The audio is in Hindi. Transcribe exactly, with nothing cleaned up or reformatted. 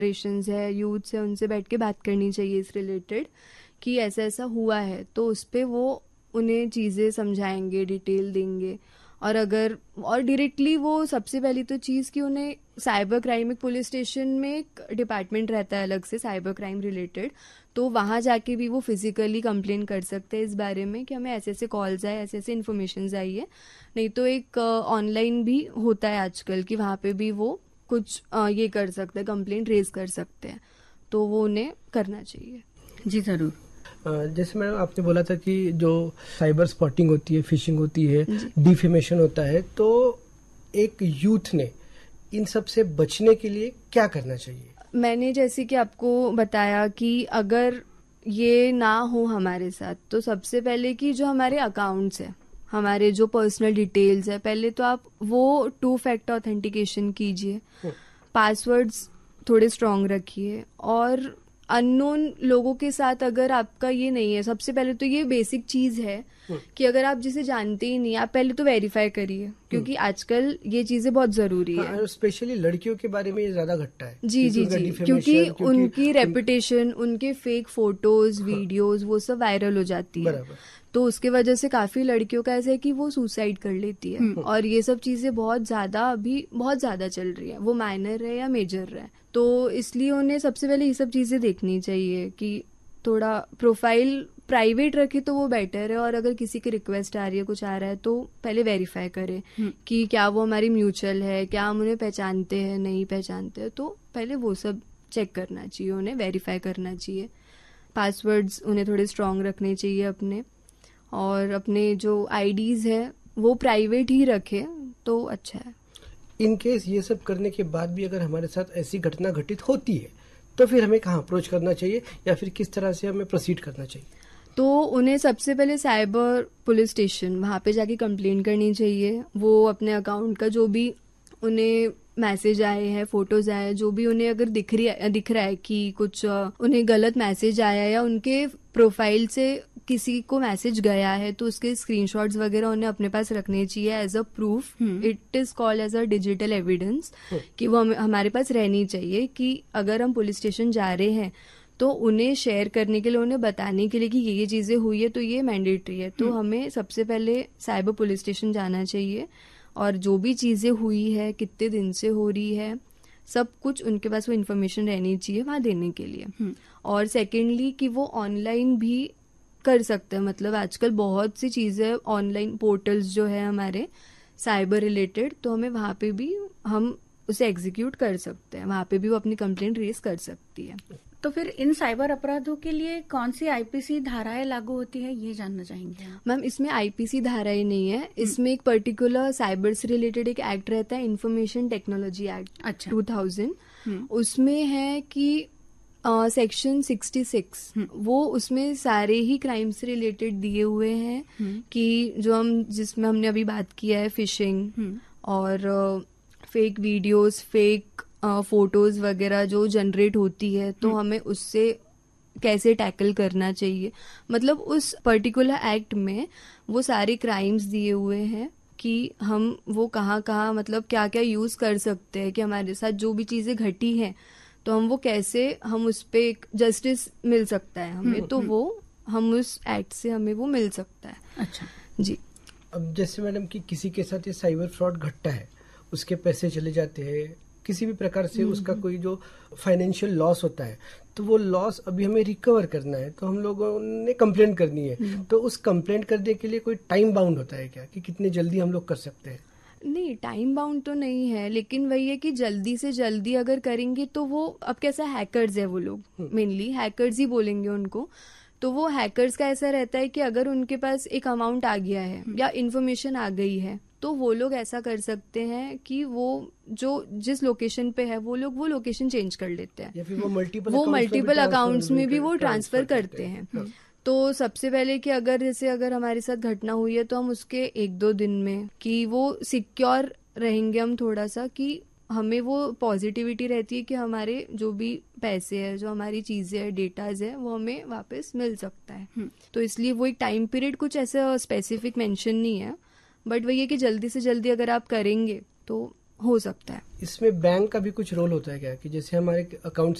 जनरेशंस है, यूथ्स है, उनसे बैठ के बात करनी चाहिए इस रिलेटेड कि ऐसा ऐसा हुआ है, तो उस पर वो उन्हें चीज़ें समझाएंगे, डिटेल देंगे। और अगर और डायरेक्टली वो सबसे पहली तो चीज़ कि उन्हें साइबर क्राइम, एक पुलिस स्टेशन में एक डिपार्टमेंट रहता है अलग से साइबर क्राइम रिलेटेड, तो वहाँ जाके भी वो फिजिकली कंप्लेन कर सकते हैं इस बारे में कि हमें ऐसे ऐसे कॉल्स आए, ऐसे ऐसे इन्फॉर्मेशन आई है। नहीं तो एक ऑनलाइन भी होता है आजकल कि वहाँ पे भी वो कुछ uh, ये कर सकते हैं, कंप्लेंट रेज कर सकते हैं, तो वो उन्हें करना चाहिए। जी जरूर। जैसे मैडम आपने बोला था कि जो साइबर स्पॉटिंग होती है, फिशिंग होती है, डिफेमेशन होता है, तो एक यूथ ने इन सब से बचने के लिए क्या करना चाहिए? मैंने जैसे कि आपको बताया कि अगर ये ना हो हमारे साथ, तो सबसे पहले कि जो हमारे अकाउंट्स है, हमारे जो पर्सनल डिटेल्स है, पहले तो आप वो टू फैक्टर ऑथेंटिकेशन कीजिए, पासवर्ड्स थोड़े स्ट्रांग रखिए, और अननोन लोगों के साथ अगर आपका ये नहीं है, सबसे पहले तो ये बेसिक चीज है कि अगर आप जिसे जानते ही नहीं, आप पहले तो वेरीफाई करिए, क्योंकि आजकल ये चीजें बहुत जरूरी है। हाँ, स्पेशली लड़कियों के बारे में ये ज्यादा घटता है। जी जी जी, क्योंकि उनकी रेपुटेशन, उनके फेक फोटोज, वीडियोज, वो सब वायरल हो जाती है, तो उसके वजह से काफी लड़कियों का ऐसा है कि वो सुसाइड कर लेती है। और ये सब चीजें बहुत ज्यादा अभी बहुत ज्यादा चल रही है, वो माइनर है या मेजर है, तो इसलिए उन्हें सबसे पहले ये सब चीजें देखनी चाहिए कि थोड़ा प्रोफाइल प्राइवेट रखे तो वो बेटर है। और अगर किसी की रिक्वेस्ट आ रही है, कुछ आ रहा है, तो पहले वेरीफाई करें कि क्या वो हमारी म्यूचुअल है, क्या हम उन्हें पहचानते हैं, नहीं पहचानते हैं, तो पहले वो सब चेक करना चाहिए, उन्हें वेरीफाई करना चाहिए। पासवर्ड्स उन्हें थोड़े स्ट्रांग रखने चाहिए अपने, और अपने जो आईडीज है वो प्राइवेट ही रखे तो अच्छा है। इन केस ये सब करने के बाद भी अगर हमारे साथ ऐसी घटना घटित होती है, तो फिर हमें कहाँ अप्रोच करना चाहिए, या फिर किस तरह से हमें प्रोसीड करना चाहिए? तो उन्हें सबसे पहले साइबर पुलिस स्टेशन, वहाँ पे जाके कंप्लेंट करनी चाहिए। वो अपने अकाउंट का जो भी उन्हें मैसेज आए हैं, फोटोज आए, जो भी उन्हें अगर दिख रही दिख रहा है कि कुछ उन्हें गलत मैसेज आया या उनके प्रोफाइल से किसी को मैसेज गया है, तो उसके स्क्रीनशॉट्स वगैरह उन्हें अपने पास रखने चाहिए as a proof. It is called as a digital evidence, कि वो हमारे पास रहनी चाहिए कि अगर हम पुलिस स्टेशन जा रहे हैं तो उन्हें शेयर करने के लिए, उन्हें बताने के लिए कि ये ये चीजें हुई है, तो ये मैंडेटरी है। तो हमें सबसे पहले साइबर पुलिस स्टेशन जाना चाहिए, और जो भी चीजें हुई है, कितने दिन से हो रही है, सब कुछ उनके पास वो इन्फॉर्मेशन रहनी चाहिए वहां देने के लिए। और सेकेंडली कि वो ऑनलाइन भी कर सकते हैं, मतलब आजकल बहुत सी चीजें ऑनलाइन पोर्टल्स जो है हमारे साइबर रिलेटेड, तो हमें वहां पे भी हम उसे एग्जीक्यूट कर सकते हैं, वहां पे भी वो अपनी कंप्लेंट रेज कर सकती है। तो फिर इन साइबर अपराधों के लिए कौन सी आईपीसी धाराएं लागू होती है, ये जानना चाहेंगे मैम। इसमें आईपीसी धाराएं नहीं है, इसमें एक पर्टिकुलर साइबर से रिलेटेड एक एक्ट रहता है, इंफॉर्मेशन टेक्नोलॉजी एक्ट अच्छा टू थाउजेंड। उसमें है कि सेक्शन सिक्सटी सिक्स, वो उसमें सारे ही क्राइम से रिलेटेड दिए हुए हैं कि जो हम जिसमें हमने अभी बात किया है, फिशिंग और फेक वीडियोस, फेक फोटोज वगैरह जो जनरेट होती है, तो हमें उससे कैसे टैकल करना चाहिए। मतलब उस पर्टिकुलर एक्ट में वो सारे क्राइम्स दिए हुए हैं कि हम वो कहाँ कहाँ, मतलब क्या क्या यूज कर सकते हैं, कि हमारे साथ जो भी चीजें घटी हैं तो हम वो कैसे, हम उस पे एक जस्टिस मिल सकता है हमें, तो वो हम उस एक्ट से हमें वो मिल सकता है। अच्छा जी। अब जैसे मैडम कि किसी के साथ ये साइबर फ्रॉड घटता है, उसके पैसे चले जाते हैं, किसी भी प्रकार से उसका कोई जो फाइनेंशियल लॉस होता है, तो वो लॉस अभी हमें रिकवर करना है, तो हम लोगों ने कंप्लेंट करनी है, तो उस कंप्लेंट करने के लिए कोई टाइम बाउंड होता है क्या, कि कितने जल्दी हम लोग कर सकते हैं? नहीं, टाइम बाउंड तो नहीं है, लेकिन वही है कि जल्दी से जल्दी अगर करेंगे तो वो, अब कैसा हैकर्स है वो लोग, मेनली हैकर्स ही बोलेंगे उनको, तो वो हैकर्स का ऐसा रहता है कि अगर उनके पास एक अमाउंट आ गया है या इन्फॉर्मेशन आ गई है, तो वो लोग ऐसा कर सकते हैं कि वो जो जिस लोकेशन पे है वो लोग वो लोकेशन चेंज कर लेते हैं, या फिर वो मल्टीपल वो मल्टीपल अकाउंट्स में भी वो ट्रांसफर करते हैं। तो सबसे पहले कि अगर जैसे अगर हमारे साथ घटना हुई है, तो हम उसके एक दो दिन में कि वो सिक्योर रहेंगे हम थोड़ा सा, कि हमें वो पॉजिटिविटी रहती है कि हमारे जो भी पैसे है, जो हमारी चीजें है, डेटाज है, वो हमें वापस मिल सकता है। तो इसलिए वो एक टाइम पीरियड कुछ ऐसा स्पेसिफिक मेंशन नहीं है, बट वही है कि जल्दी से जल्दी अगर आप करेंगे तो हो सकता है। इसमें बैंक का भी कुछ रोल होता है क्या, कि जैसे हमारे अकाउंट